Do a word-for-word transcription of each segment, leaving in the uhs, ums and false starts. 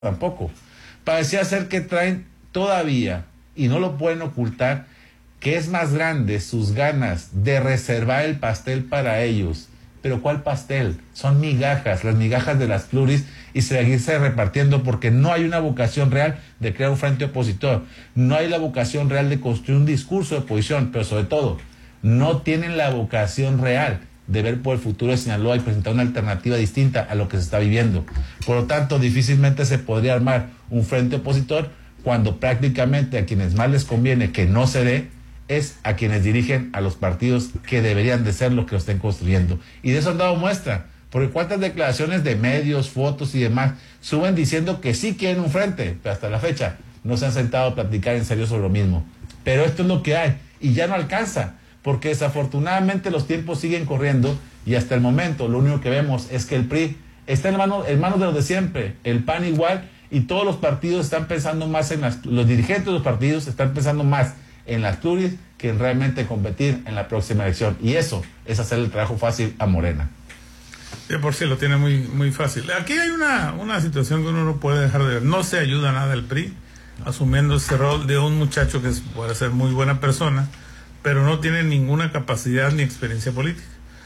tampoco. Parecía ser que traen todavía, y no lo pueden ocultar, que es más grande sus ganas de reservar el pastel para ellos. Pero ¿cuál pastel? Son migajas, las migajas de las pluris, y seguirse repartiendo, porque no hay una vocación real de crear un frente opositor, no hay la vocación real de construir un discurso de oposición, pero sobre todo, no tienen la vocación real de ver por el futuro de Sinaloa y presentar una alternativa distinta a lo que se está viviendo. Por lo tanto, difícilmente se podría armar un frente opositor cuando prácticamente a quienes más les conviene que no se dé es a quienes dirigen a los partidos que deberían de ser los que lo estén construyendo. Y de eso han dado muestra, porque cuántas declaraciones de medios, fotos y demás suben diciendo que sí quieren un frente, pero hasta la fecha no se han sentado a platicar en serio sobre lo mismo. Pero esto es lo que hay, y ya no alcanza, porque desafortunadamente los tiempos siguen corriendo, y hasta el momento lo único que vemos es que el P R I está en manos, en manos de los de siempre, el P A N igual, y todos los partidos están pensando más en las, los dirigentes de los partidos están pensando más en las pluris que en realmente competir en la próxima elección, y eso es hacer el trabajo fácil a Morena. De por sí lo tiene muy muy fácil. Aquí hay una, una situación que uno no puede dejar de ver. No se ayuda nada el P R I asumiendo ese rol de un muchacho que es, puede ser muy buena persona, pero no tiene ninguna capacidad ni experiencia política.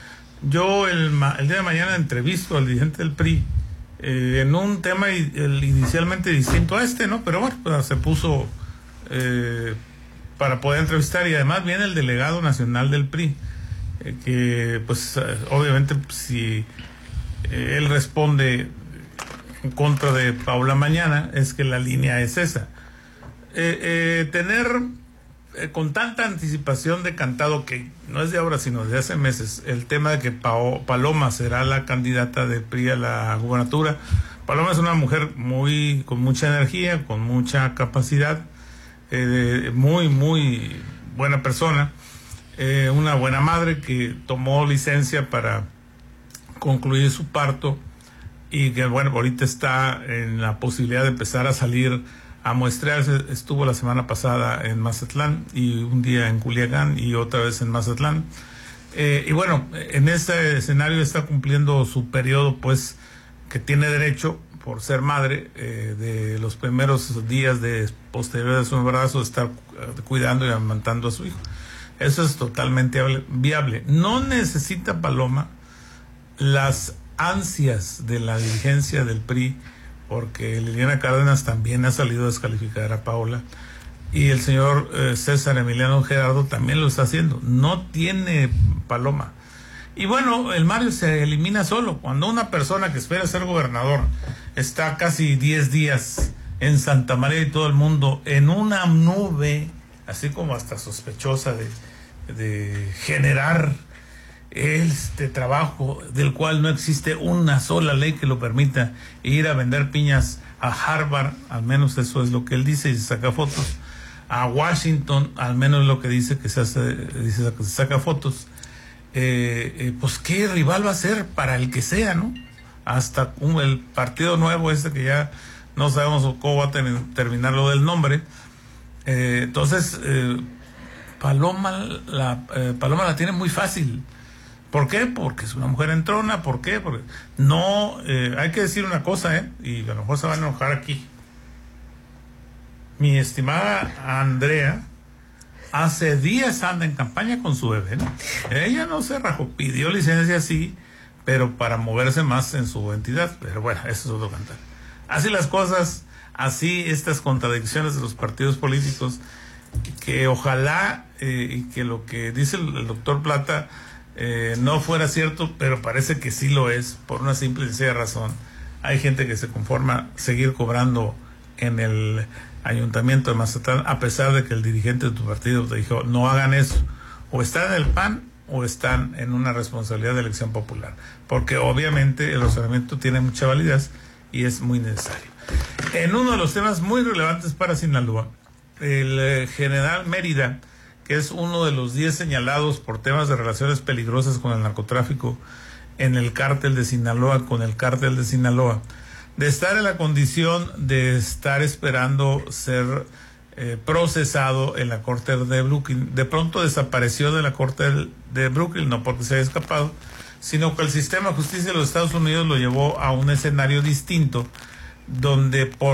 Yo el, el día de mañana entrevisto al dirigente del P R I eh, en un tema el, inicialmente distinto a este, ¿no? Pero bueno, pues, se puso eh, para poder entrevistar, y además viene el delegado nacional del P R I, eh, que pues obviamente si eh, él responde en contra de Paula mañana, es que la línea es esa. Eh, eh, tener eh, con tanta anticipación de cantado, que no es de ahora sino de hace meses, el tema de que Pao, Paloma será la candidata del P R I a la gubernatura. Paloma es una mujer muy con mucha energía, con mucha capacidad, eh, muy muy buena persona, eh, una buena madre que tomó licencia para concluir su parto, y que bueno, ahorita está en la posibilidad de empezar a salir a muestrearse. Estuvo la semana pasada en Mazatlán, y un día en Culiacán, y otra vez en Mazatlán. Eh, y bueno, en este escenario está cumpliendo su periodo, pues, que tiene derecho, por ser madre, eh, de los primeros días de posterior a su embarazo, de estar cuidando y amamantando a su hijo. Eso es totalmente viable. No necesita Paloma las ansias de la dirigencia del P R I, porque Liliana Cárdenas también ha salido a descalificar a Paola, y el señor eh, César Emiliano Gerardo también lo está haciendo. No tiene Paloma. Y bueno, el Mario se elimina solo. Cuando una persona que espera ser gobernador está casi diez días en Santa María, y todo el mundo en una nube, así como hasta sospechosa de, de generar este trabajo del cual no existe una sola ley que lo permita, ir a vender piñas a Harvard, al menos eso es lo que él dice, y se saca fotos, a Washington, al menos lo que dice que se hace, dice que se saca fotos. Eh, eh, pues qué rival va a ser para el que sea, ¿no? Hasta un, el partido nuevo este que ya no sabemos cómo va a ten, terminar lo del nombre. Eh, entonces eh, Paloma la eh, Paloma la tiene muy fácil. ¿Por qué? Porque es una mujer entrona. ¿Por qué? Porque no, eh, hay que decir una cosa, ¿eh? Y a lo mejor se van a enojar aquí. Mi estimada Andrea hace días anda en campaña con su bebé, ¿no? Ella no se rajó, pidió licencia sí, pero para moverse más en su entidad. Pero bueno, eso es otro cantar. Así las cosas, así estas contradicciones de los partidos políticos, que ojalá eh, y que lo que dice el, el doctor Plata eh, no fuera cierto, pero parece que sí lo es, por una simple y sencilla razón. Hay gente que se conforma seguir cobrando en el Ayuntamiento de Mazatlán, a pesar de que el dirigente de tu partido te dijo no hagan eso. O están en el P A N o están en una responsabilidad de elección popular, porque obviamente el razonamiento tiene mucha validez y es muy necesario. En uno de los temas muy relevantes para Sinaloa, el eh, general Mérida, que es uno de los diez señalados por temas de relaciones peligrosas con el narcotráfico en el cártel de Sinaloa, con el cártel de Sinaloa, de estar en la condición de estar esperando ser eh, procesado en la corte de Brooklyn. De pronto desapareció de la corte de Brooklyn, no porque se haya escapado, sino que el sistema de justicia de los Estados Unidos lo llevó a un escenario distinto, donde por